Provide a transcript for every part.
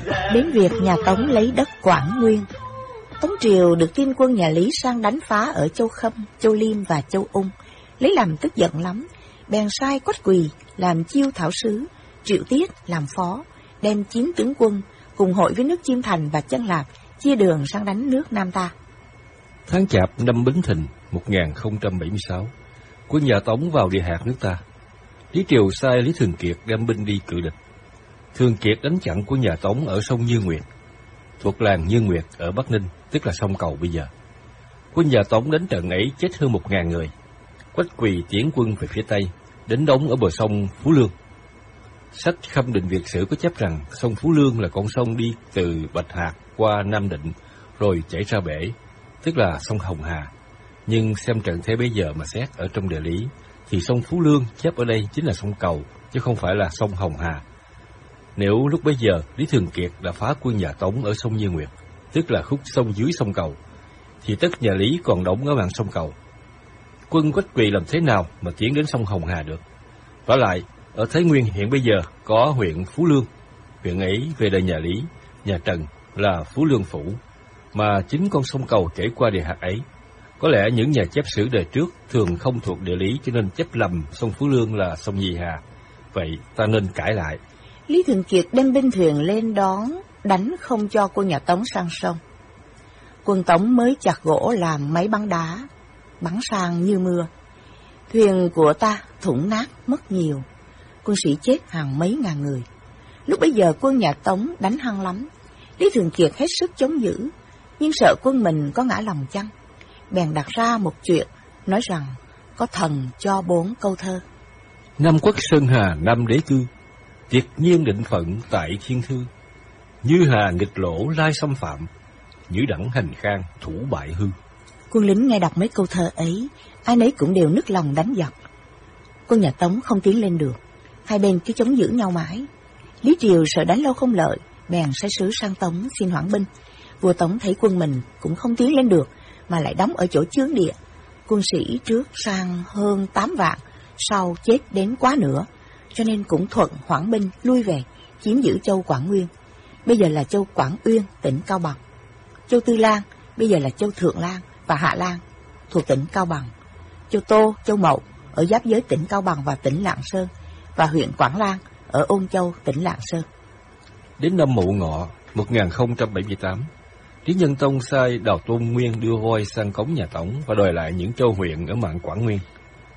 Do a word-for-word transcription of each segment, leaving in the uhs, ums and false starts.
Đến việc nhà Tống lấy đất Quảng Nguyên. Tống triều được tin quân nhà Lý sang đánh phá ở Châu Khâm, Châu Liêm và Châu Ung, lấy làm tức giận lắm, bèn sai Quách Quỳ làm chiêu thảo sứ, Triệu Tiết làm phó, đem chín tướng quân cùng hội với nước Chiêm Thành và Chân Lạp chia đường sang đánh nước Nam ta. Tháng Chạp năm Bính Thìn một nghìn không trăm bảy mươi sáu, quân nhà Tống vào địa hạt nước ta. Lý Triều sai Lý Thường Kiệt đem binh đi cự địch. Thường Kiệt đánh chặn quân nhà Tống ở sông Như Nguyệt, thuộc làng Như Nguyệt ở Bắc Ninh, tức là sông Cầu bây giờ. Quân nhà Tống đánh trận ấy chết hơn một ngàn người. Quách Quỳ tiến quân về phía tây, đến đóng ở bờ sông Phú Lương. Sách Khâm Định Việt Sử có chép rằng sông Phú Lương là con sông đi từ Bạch Hạc qua Nam Định, rồi chảy ra bể, tức là sông Hồng Hà. Nhưng xem trận thế bây giờ mà xét ở trong địa lý, thì sông Phú Lương chép ở đây chính là sông Cầu, chứ không phải là sông Hồng Hà. Nếu lúc bấy giờ Lý Thường Kiệt đã phá quân nhà Tống ở sông Như Nguyệt, tức là khúc sông dưới sông Cầu, thì tất nhà Lý còn đóng ở mạn sông Cầu. Quân Quách Quỳ làm thế nào mà tiến đến sông Hồng Hà được? Vả lại, ở Thái Nguyên hiện bây giờ có huyện Phú Lương. Huyện ấy về đời nhà Lý, nhà Trần là Phú Lương Phủ, mà chính con sông Cầu chảy qua địa hạt ấy. Có lẽ những nhà chép sử đời trước thường không thuộc địa lý cho nên chép lầm sông Phú Lương là sông Nhị Hà. Vậy ta nên cãi lại. Lý Thường Kiệt đem binh thuyền lên đón, đánh không cho quân nhà Tống sang sông. Quân Tống mới chặt gỗ làm máy bắn đá, bắn sang như mưa. Thuyền của ta thủng nát mất nhiều, quân sĩ chết hàng mấy ngàn người. Lúc bấy giờ quân nhà Tống đánh hăng lắm. Lý Thường Kiệt hết sức chống giữ, nhưng sợ quân mình có ngã lòng chăng, bèn đặt ra một chuyện, nói rằng có thần cho bốn câu thơ. Năm Quốc Sơn Hà năm đế cư, tuyệt nhiên định phận tại thiên thư. Như hà nghịch lỗ lai xâm phạm, nhữ đẳng hành khang thủ bại hư. Quân lính nghe đọc mấy câu thơ ấy, ai nấy cũng đều nức lòng đánh giặc. Quân nhà Tống không tiến lên được, hai bên cứ chống giữ nhau mãi. Lý Triều sợ đánh lâu không lợi, bèn sai sứ sang Tống xin hoãn binh. Vua Tống thấy quân mình cũng không tiến lên được, mà lại đóng ở chỗ chướng địa. Quân sĩ trước sang hơn tám vạn, sau chết đến quá nữa, cho nên cũng thuận hoãn binh lui về, chiếm giữ châu Quảng Nguyên, bây giờ là châu Quảng Uyên, tỉnh Cao Bằng. Châu Tư Lan, bây giờ là châu Thượng Lan và Hạ Lan, thuộc tỉnh Cao Bằng. Châu Tô, châu Mậu, ở giáp giới tỉnh Cao Bằng và tỉnh Lạng Sơn, và huyện Quảng Lan, ở Ôn Châu, tỉnh Lạng Sơn. Đến năm Mậu Ngọ một nghìn không trăm bảy mươi tám, Lý Nhân Tông sai Đào Tôn Nguyên đưa voi sang cống nhà Tống và đòi lại những châu huyện ở mạn Quảng Nguyên.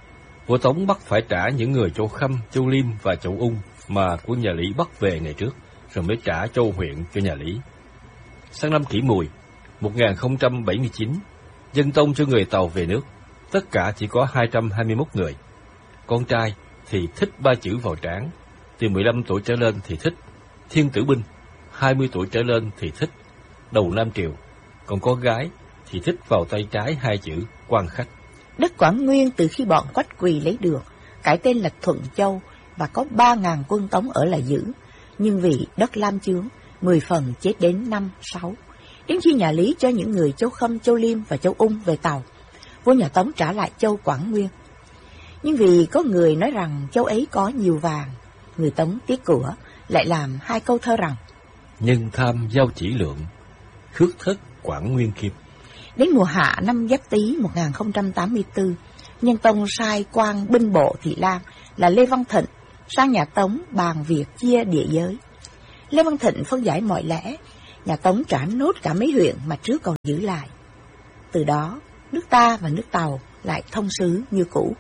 Vua Tống bắt phải trả những người châu Khâm, châu Liêm và châu Ung mà quân nhà Lý bắt về ngày trước, rồi mới trả châu huyện cho nhà Lý. Sang năm Kỷ Mùi một nghìn không trăm bảy mươi chín, Nhân Tông cho người Tàu về nước, tất cả chỉ có hai trăm hai mươi mốt người. Con trai thì thích ba chữ vào trán, từ mười lăm tuổi trở lên thì thích Thiên Tử Binh, hai mươi tuổi trở lên thì thích Đầu Nam Triều, còn con gái thì thích vào tay trái hai chữ Quan Khách. Đất Quảng Nguyên từ khi bọn Quách Quỳ lấy được, cải tên là Thuận Châu và có ba ngàn quân Tống ở lại giữ, nhưng vì đất lam chướng, mười phần chết đến năm sáu. Đến khi nhà Lý cho những người châu Khâm, châu Liêm và châu Ung về Tàu, vua nhà Tống trả lại châu Quảng Nguyên. Nhưng vì có người nói rằng châu ấy có nhiều vàng, người Tống tiếc của, lại làm hai câu thơ rằng: Nhân tham giao chỉ lượng, khước thất Quảng Nguyên kim. Đến mùa hạ năm Giáp Tý một nghìn không trăm tám mươi tư, Nhân Tông sai quan binh bộ Thị Lan là Lê Văn Thịnh sang nhà Tống bàn việc chia địa giới. Lê Văn Thịnh phân giải mọi lẽ, nhà Tống trả nốt cả mấy huyện mà trước còn giữ lại. Từ đó, nước ta và nước Tàu lại thông xứ như cũ.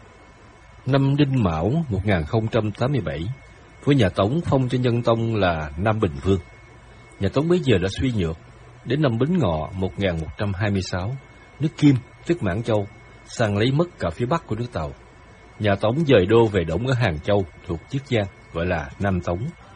Năm Đinh Mão một nghìn không trăm tám mươi bảy, vua nhà Tống phong cho Nhân Tông là Nam Bình Vương. Nhà Tống bấy giờ đã suy nhược. Đến năm Bính Ngọ một nghìn một trăm hai mươi sáu, nước Kim, tức Mãn Châu, sang lấy mất cả phía bắc của nước Tàu. Nhà Tống dời đô về đóng ở Hàng Châu, thuộc Chiết Giang, gọi là Nam Tống.